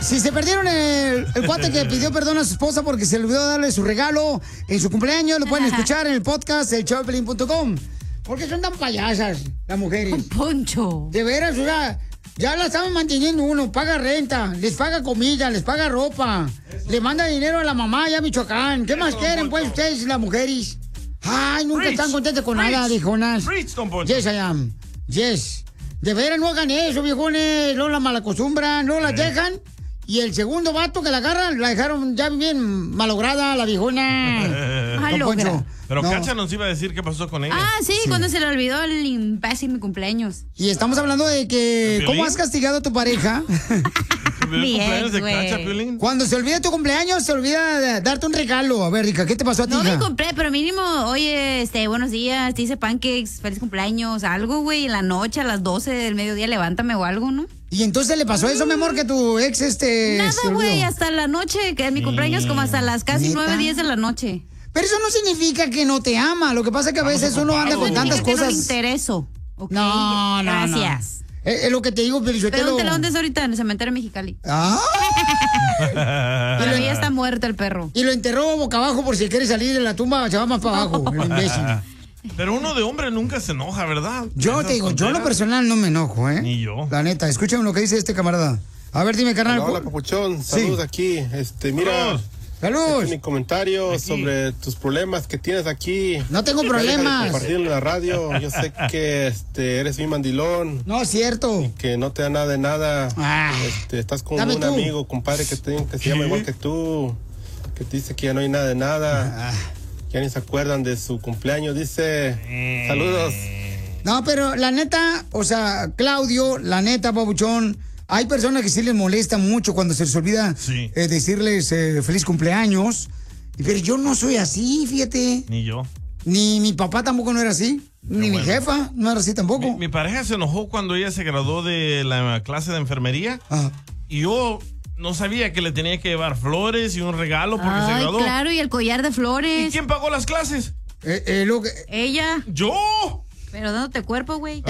Si se perdieron el cuate que pidió perdón a su esposa porque se le olvidó darle su regalo en su cumpleaños, lo pueden escuchar en el podcast el showdepiolín.com. Porque son tan payasas las mujeres. Poncho. De veras, o sea, ya la saben manteniendo uno, paga renta, les paga comida, les paga ropa, le manda dinero a la mamá allá a Michoacán. ¿Qué más quieren, pues, ustedes, las mujeres? Ay, nunca están contentos con nada, viejonas. Yes, I am. Yes. De veras, no hagan eso, viejones. No la malacostumbran, no la dejan. Y el segundo vato que la agarran, la dejaron ya bien malograda, la viejona. Malograda. Pero no. Cacha nos iba a decir qué pasó con ella. Ah, sí, cuando se le olvidó el imbécil mi cumpleaños. Y estamos hablando de que ¿cómo has castigado a tu pareja? Mi cumpleaños de Cacha, Piolín. Cuando se olvida tu cumpleaños, se olvida de darte un regalo. A ver, Rica, ¿qué te pasó a ti? No me compré, pero mínimo, oye, buenos días, te hice pancakes, feliz cumpleaños, algo, güey, en la noche, a las 12 del mediodía, levántame o algo, ¿no? ¿Y entonces le pasó eso, mi amor, que tu ex Nada, güey, hasta la noche, que es mi cumpleaños como hasta las casi 9, 10 de la noche. Pero eso no significa que no te ama. Lo que pasa es que a veces uno anda con tantas cosas. No le intereso. Okay. No. Gracias. Es lo que te digo, pero yo te ¿Pero dónde es ahorita? En el cementerio Mexicali. Ah. Pero ya está muerto el perro. Y lo enterró boca abajo por si quiere salir de la tumba, se va más para abajo, el imbécil. Pero uno de hombre nunca se enoja, ¿verdad? Yo te digo, yo en lo personal no me enojo, ¿eh? Ni yo. La neta, escúchame lo que dice este camarada. A ver, dime, carnal. Hola, papuchón. Saludos aquí. Mira. ¡Salud! Mi comentario sobre tus problemas que tienes aquí. No tengo problemas. Compartir en la radio. Yo sé que eres bien mandilón. No es cierto. Y que no te da nada de nada. Estás con un amigo, compadre, que se llama igual que tú. Que te dice que ya no hay nada de nada. Ya ni se acuerdan de su cumpleaños. Dice, saludos. No, pero la neta, o sea, Claudio, la neta, papuchón. Hay personas que sí les molesta mucho cuando se les olvida decirles feliz cumpleaños. Pero yo no soy así, fíjate. Ni yo. Ni mi papá tampoco no era así. Ni mi jefa no era así tampoco. Mi pareja se enojó cuando ella se graduó de la clase de enfermería. Y yo no sabía que le tenía que llevar flores y un regalo porque se graduó. Claro, y el collar de flores. ¿Y quién pagó las clases? Ella. ¿Yo? Pero dándote cuerpo, güey.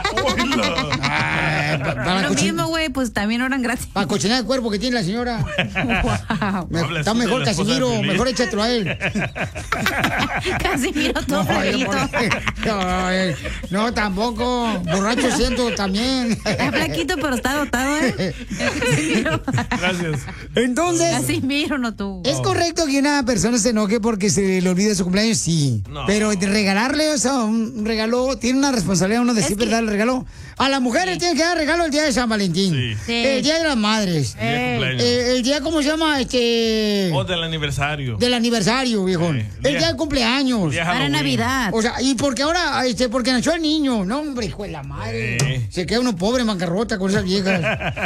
Lo mismo, güey, pues también eran gratis. Para cocinar el cuerpo que tiene la señora. Wow. Está mejor Casimiro, mejor échatelo a él. Casimiro todo flaquito. No, tampoco. Borracho siento también. Está flaquito, pero está dotado, ¿eh? Gracias. Entonces. Casimiro, no tú. ¿Es correcto que una persona se enoje porque se le olvida su cumpleaños? Sí. No. Pero regalarle, o sea, un regalo, tiene una responsabilidad uno de siempre darle regalo. A las mujeres tienen que dar regalo el día de San Valentín. El día de las madres. El día, ¿cómo se llama? O del aniversario. Del aniversario, viejo. El día de cumpleaños. Para Navidad. O sea, y porque ahora, porque nació el niño. No, hombre, hijo de la madre. Se queda uno pobre, bancarrota con esas viejas.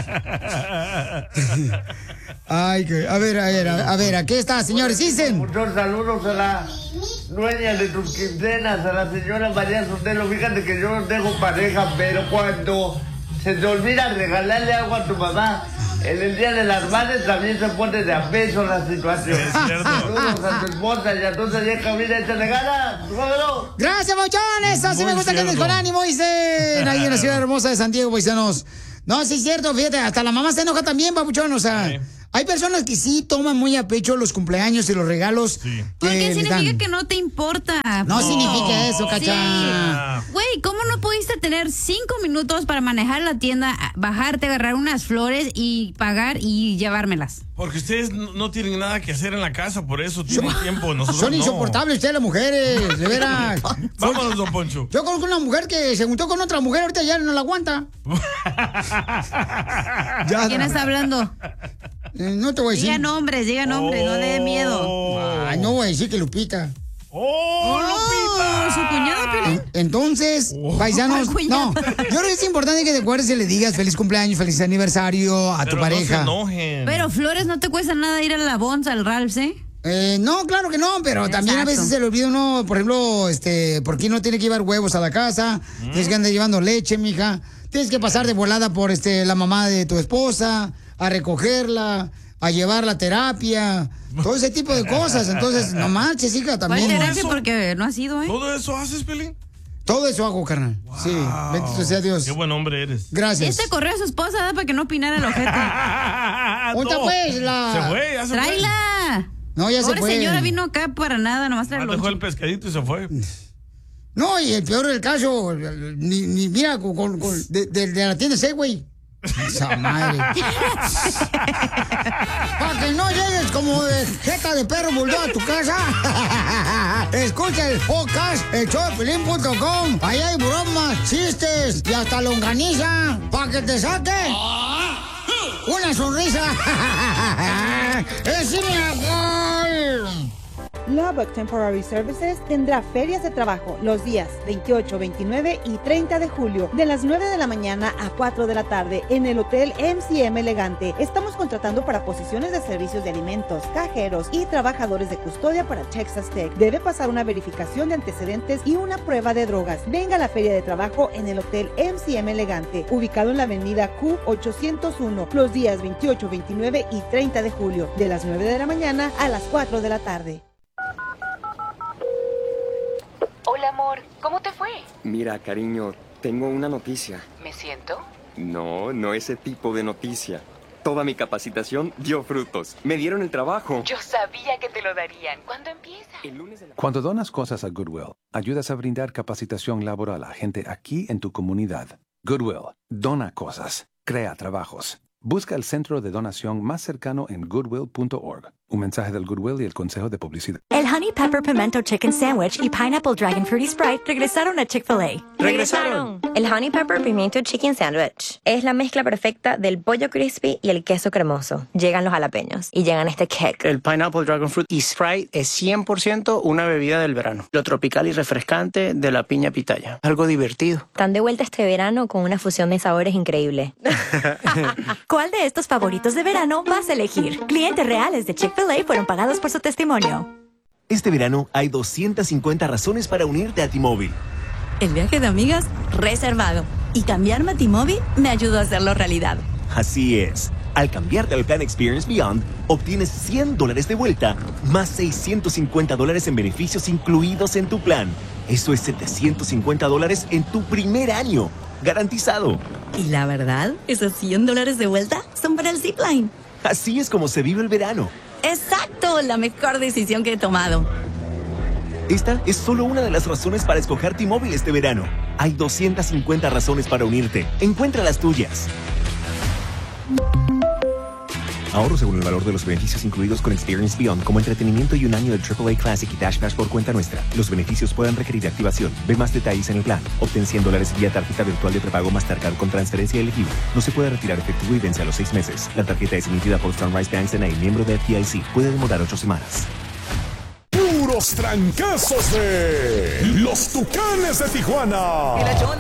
Ay, a ver, aquí está, señores. Dicen. Muchos saludos a la dueña de tus quincenas, a la señora María Sotelo. Fíjate que yo no tengo pareja, pero cuando se te olvida regalarle algo a tu mamá, en el día de las madres también se pone de a peso la situación. Saludos a tu esposa y a tu vieja vida, échale ganas. Gracias, mochones. Así me gusta que andes con ánimo, dicen. Ahí en la ciudad hermosa de San Diego, paisanos. No, sí es cierto, fíjate, hasta la mamá se enoja también, papuchón, o sea. Hay personas que sí toman muy a pecho los cumpleaños y los regalos. Porque significa que no te importa. No significa eso, Cacha. Güey, ¿cómo no pudiste tener 5 minutos para manejar la tienda, bajarte, agarrar unas flores y pagar y llevármelas? Porque ustedes no tienen nada que hacer en la casa, por eso tienen tiempo. Nosotros son insoportables ustedes las mujeres, de veras. Vámonos, don Poncho. Yo conozco una mujer que se juntó con otra mujer, ahorita ya no la aguanta. ¿Quién está hablando? No te voy a decir. Diga nombres, no le dé miedo. Ay, no voy a decir que Lupita. ¡Lupita! ¿Su cuñado, Piolín? Entonces, paisanos, no, yo creo que es importante que te acuerdes y le digas feliz cumpleaños, feliz aniversario a tu pareja. No se enojen. Pero flores no te cuesta nada ir a la Bonza, al Ralph's, no, claro que no, pero también a veces se le olvida uno, por ejemplo, ¿por qué no tiene que llevar huevos a la casa? Tienes que andar llevando leche, mija. Tienes que pasar de volada por la mamá de tu esposa, a recogerla, a llevarla a terapia, todo ese tipo de cosas. Entonces, no marches, hija, también. ¿Cuál terapia? Porque no ha sido, ¿Todo eso haces, Pelín? Todo eso hago, carnal. Wow. Sí, bendito sea Dios. Qué buen hombre eres. Gracias. Corrió a su esposa para que no opinara el ojete. ¿Dónde pues la...? Se fue, ya se ¡Tráela! No, ya se fue. Pobre señora vino acá para nada, nomás trae el dejó el pescadito y se fue. No, y el peor del caso, ni mira, de la tienda Segway. Esa madre. Para que no llegues como de jeta de perro bulldog a tu casa. Escucha el podcast, elshowdepiolín.com. Ahí hay bromas, chistes y hasta longaniza. Para que te saque una sonrisa. ¡Es mi amor! Lubbock Temporary Services tendrá ferias de trabajo los días 28, 29 y 30 de julio de las 9 de la mañana a 4 de la tarde en el Hotel MCM Elegante. Estamos contratando para posiciones de servicios de alimentos, cajeros y trabajadores de custodia para Texas Tech. Debe pasar una verificación de antecedentes y una prueba de drogas. Venga a la feria de trabajo en el Hotel MCM Elegante, ubicado en la avenida Q801, los días 28, 29 y 30 de julio de las 9 de la mañana a las 4 de la tarde. Hola, amor. ¿Cómo te fue? Mira, cariño, tengo una noticia. ¿Me siento? No ese tipo de noticia. Toda mi capacitación dio frutos. Me dieron el trabajo. Yo sabía que te lo darían. ¿Cuándo empieza? El lunes de la... Cuando donas cosas a Goodwill, ayudas a brindar capacitación laboral a gente aquí en tu comunidad. Goodwill, dona cosas, crea trabajos. Busca el centro de donación más cercano en goodwill.org. Un mensaje del Goodwill y el Consejo de Publicidad. El Honey Pepper Pimento Chicken Sandwich y Pineapple Dragon Fruity Sprite regresaron a Chick-fil-A. ¡Regresaron! El Honey Pepper Pimento Chicken Sandwich es la mezcla perfecta del pollo crispy y el queso cremoso. Llegan los jalapeños y llegan este kick. El Pineapple Dragon Fruit y Sprite es 100% una bebida del verano. Lo tropical y refrescante de la piña pitaya. Algo divertido. Están de vuelta este verano con una fusión de sabores increíble. ¿Cuál de estos favoritos de verano vas a elegir? Clientes reales de Chick-fil-A fueron pagados por su testimonio. Este verano hay 250 razones para unirte a T-Mobile. El viaje de amigas reservado. Y cambiarme a T-Mobile me ayudó a hacerlo realidad. Así es. Al cambiarte al plan Experience Beyond, obtienes $100 de vuelta, más $650 en beneficios incluidos en tu plan. Eso es $750 en tu primer año. Garantizado. Y la verdad, esos $100 de vuelta son para el Zipline. Así es como se vive el verano. ¡Exacto! La mejor decisión que he tomado. Esta es solo una de las razones para escoger T-Mobile este verano. Hay 250 razones para unirte. Encuentra las tuyas. Ahorro según el valor de los beneficios incluidos con Experience Beyond, como entretenimiento y un año del AAA Classic y Dash Pass por cuenta nuestra. Los beneficios pueden requerir activación. Ve más detalles en el plan. Obtén $100 vía tarjeta virtual de prepago Mastercard con transferencia elegible. No se puede retirar efectivo y vence a los 6 meses. La tarjeta es emitida por Sunrise Banks N.A., miembro de FDIC. Puede demorar 8 semanas. Puros trancazos de los Tucanes de Tijuana.